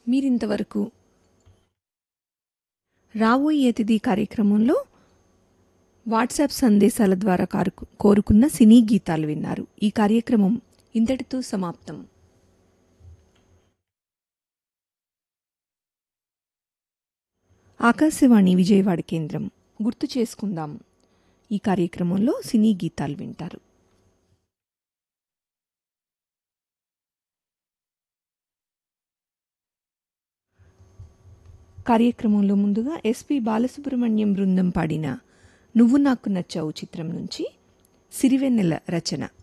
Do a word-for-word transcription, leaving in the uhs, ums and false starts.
మీరింతవరకు రాబోయే అతిథి కార్యక్రమంలో వాట్సాప్ సందేశాల ద్వారా కారుకు కోరుకున్న సినీ గీతాలు విన్నారు. ఈ కార్యక్రమం ఇంతటితో సమాప్తం. ఆకాశవాణి విజయవాడ కేంద్రం. గుర్తు చేసుకుందాం. ఈ కార్యక్రమంలో సినీ గీతాలు వింటారు. కార్యక్రమంలో ముందుగా ఎస్పి బాలసుబ్రహ్మణ్యం బృందం పాడిన నువ్వు నాకు నచ్చావు చిత్రం నుంచి సిరివెన్నెల రచన.